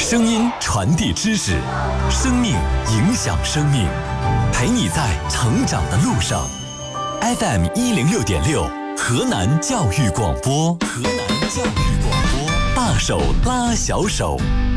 声音传递知识，生命影响生命，陪你在成长的路上。FM 106.6，河南教育广播，河南教育广播，大手拉小手。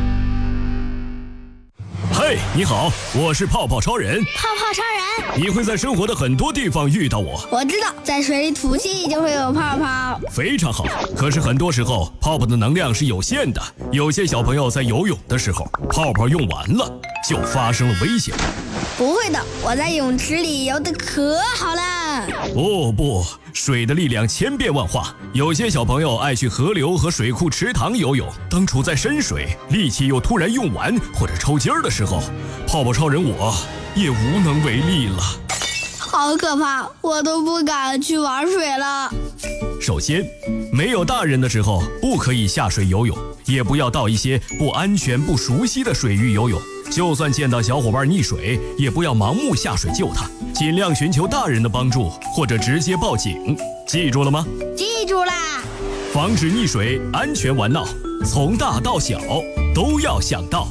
嘿，你好，我是泡泡超人。 泡泡超人， 你会在生活的很多地方遇到我。 我知道，在水里吐气就会有泡泡。 非常好，可是很多时候泡泡的能量是有限的，有些小朋友在游泳的时候，泡泡用完了，就发生了危险。 不会的，我在泳池里游得可好了。 哦不，水的力量千变万化，有些小朋友爱去河流和水库、池塘游泳，当处在深水，力气又突然用完或者抽筋儿的时候，泡泡超人我也无能为力了。 好可怕，我都不敢去玩水了。 首先，没有大人的时候不可以下水游泳，也不要到一些不安全、不熟悉的水域游泳。就算见到小伙伴溺水，也不要盲目下水救他，尽量寻求大人的帮助，或者直接报警。记住了吗？ 记住啦！ 防止溺水，安全玩闹，从大到小都要想到。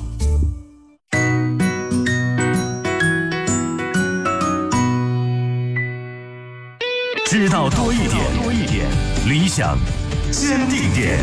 知道多一点，理想坚定点。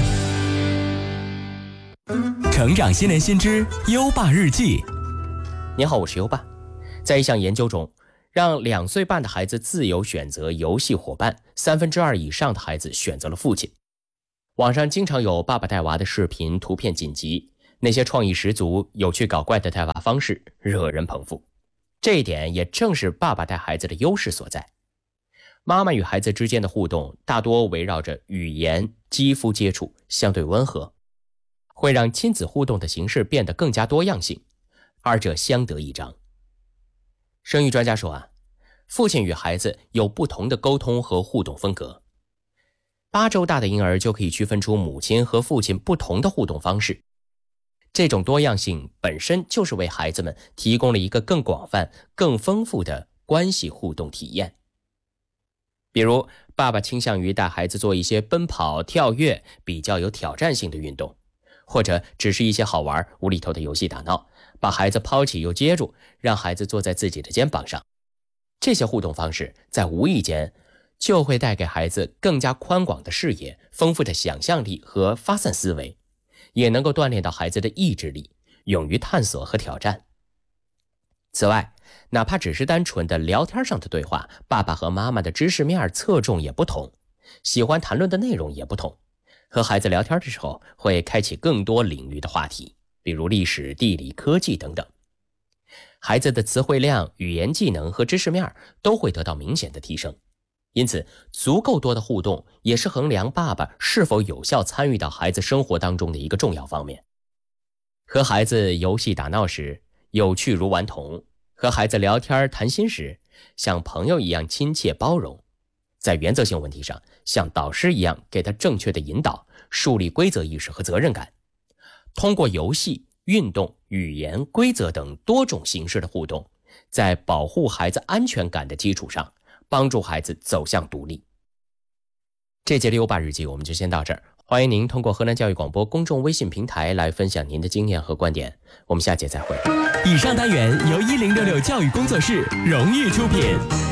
成长新年新知优爸日记。 你好，我是优爸。在一项研究中，让2岁半的孩子自由选择游戏伙伴，2/3以上的孩子选择了父亲。网上经常有爸爸带娃的视频，图片紧急，那些创意十足、有趣搞怪的带娃方式惹人捧腹。这一点也正是爸爸带孩子的优势所在。妈妈与孩子之间的互动大多围绕着语言、肌肤接触，相对温和，会让亲子互动的形式变得更加多样性，二者相得益彰。生育专家说父亲与孩子有不同的沟通和互动风格。8周大的婴儿就可以区分出母亲和父亲不同的互动方式。这种多样性本身就是为孩子们提供了一个更广泛、更丰富的关系互动体验。比如，爸爸倾向于带孩子做一些奔跑、跳跃，比较有挑战性的运动，或者只是一些好玩、无厘头的游戏打闹，把孩子抛起又接住，让孩子坐在自己的肩膀上。这些互动方式在无意间就会带给孩子更加宽广的视野、丰富的想象力和发散思维，也能够锻炼到孩子的意志力，勇于探索和挑战。此外，哪怕只是单纯的聊天上的对话，爸爸和妈妈的知识面侧重也不同，喜欢谈论的内容也不同。和孩子聊天的时候，会开启更多领域的话题，比如历史、地理、科技等等。孩子的词汇量、语言技能和知识面都会得到明显的提升。因此，足够多的互动也是衡量爸爸是否有效参与到孩子生活当中的一个重要方面。和孩子游戏打闹时，有趣如顽童；和孩子聊天谈心时，像朋友一样亲切包容。在原则性问题上，像导师一样给他正确的引导，树立规则意识和责任感。通过游戏、运动、语言、规则等多种形式的互动，在保护孩子安全感的基础上，帮助孩子走向独立。这节的优爸日记我们就先到这儿，欢迎您通过河南教育广播公众微信平台来分享您的经验和观点，我们下节再会。 以上单元由1066教育工作室荣誉出品。